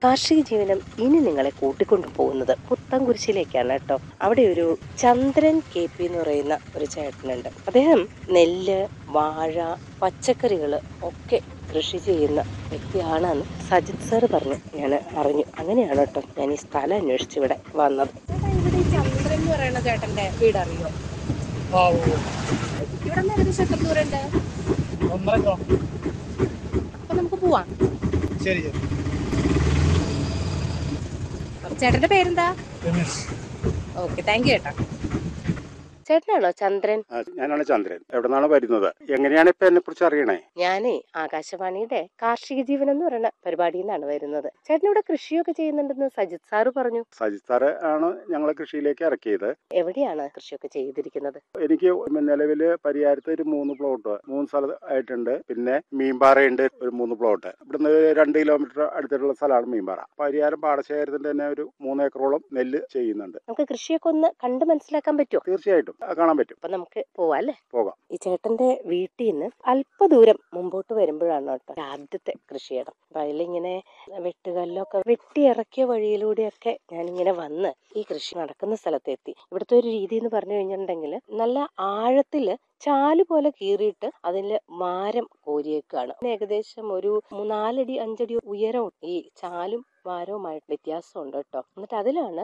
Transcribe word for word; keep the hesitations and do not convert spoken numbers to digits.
കാർഷിക ജീവനം ഇനി നിങ്ങളെ കൂട്ടിക്കൊണ്ടു പോകുന്നത് പുത്തൻകുരിശിലേക്കാണ് കേട്ടോ. അവിടെ ഒരു ചന്ദ്രൻ കെ പി എന്ന് പറയുന്ന ഒരു ചേട്ടനുണ്ട്. അദ്ദേഹം നെല്ല്, വാഴ, പച്ചക്കറികൾ ഒക്കെ കൃഷി ചെയ്യുന്ന വ്യക്തിയാണെന്ന് സജിത് സാർ പറഞ്ഞു ഞാൻ അറിഞ്ഞു. അങ്ങനെയാണ് കേട്ടോ ഞാൻ ഈ സ്ഥലം അന്വേഷിച്ച് ഇവിടെ വന്നത്. ഇവിടെ ഈ ചന്ദ്രൻ എന്ന് പറയുന്ന ചേട്ടന്റെ വീട് അറിയോ? ഇവിടെ നിന്ന് ഏകദേശം എത്ര ദൂരം ഉണ്ട്? അപ്പൊ നമുക്ക് പോവാം. ശരി. ചേട്ടന്റെ പേരെന്താ? ഓക്കെ, താങ്ക് യു ചേട്ടാ. ചേട്ടനാണോ ചന്ദ്രൻ? ഞാനാണ് ചന്ദ്രൻ. എവിടെ നിന്നാണ് വരുന്നത്? എങ്ങനെയാണ് ഇപ്പൊ എന്നെ കുറിച്ച് അറിയണേ? ഞാനേ ആകാശവാണിയുടെ കാർഷിക ജീവനം എന്ന് പറയുന്ന പരിപാടിയിൽ നിന്നാണ് വരുന്നത്. ചേട്ടൻ ഇവിടെ കൃഷിയൊക്കെ ചെയ്യുന്നുണ്ടെന്ന് സജിത് സാറ് പറഞ്ഞു. സജിത് സാറ് ആണ് ഞങ്ങളെ കൃഷിയിലേക്ക് ഇറക്കിയത്. എവിടെയാണ് കൃഷിയൊക്കെ ചെയ്തിരിക്കുന്നത്? എനിക്ക് നിലവില് പരിയാരത്ത് ഒരു മൂന്ന് പ്ലോട്ട് മൂന്ന് സ്ഥലം ആയിട്ടുണ്ട്. പിന്നെ മീൻപാറയുണ്ട് ഒരു മൂന്ന് പ്ലോട്ട്. ഇവിടുന്ന് രണ്ട് കിലോമീറ്റർ അടുത്തുള്ള സ്ഥലമാണ് മീൻപാറ. പരിയാരം പാടശേഖരത്തിന്റെ തന്നെ ഒരു മൂന്ന് ഏക്കറോളം നെല്ല് ചെയ്യുന്നുണ്ട്. നമുക്ക് കൃഷിയൊക്കെ ഒന്ന് കണ്ട് മനസ്സിലാക്കാൻ പറ്റുമോ? തീർച്ചയായിട്ടും കാണാൻ പറ്റും. അപ്പൊ നമുക്ക് പോവാം അല്ലേ? പോകാം. ഈ ചേട്ടന്റെ വീട്ടിൽ നിന്ന് അല്പദൂരം മുമ്പോട്ട് വരുമ്പോഴാണ് കേട്ടോ ആദ്യത്തെ കൃഷിയിടം. അപ്പൊ അതിലിങ്ങനെ വെട്ടുകല്ലൊക്കെ വെട്ടി ഇറക്കിയ വഴിയിലൂടെയൊക്കെ ഞാനിങ്ങനെ വന്ന് ഈ കൃഷി നടക്കുന്ന സ്ഥലത്തെത്തി. ഇവിടുത്തെ ഒരു രീതി എന്ന് പറഞ്ഞു കഴിഞ്ഞിട്ടുണ്ടെങ്കിൽ നല്ല ആഴത്തില് ചാല് പോലെ കീറിയിട്ട് അതില് മാരം കോരിയേക്കാണ്. ഏകദേശം ഒരു നാലടി അഞ്ചടി ഉയരവും ഈ ചാലും ഭാരവുമായിട്ട് വ്യത്യാസമുണ്ട് കേട്ടോ. എന്നിട്ട് അതിലാണ്